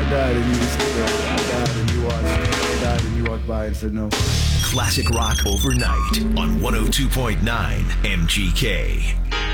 died and you said no. I died and you watched. I died and you walked by and said no. Classic rock overnight on 102.9 MGK.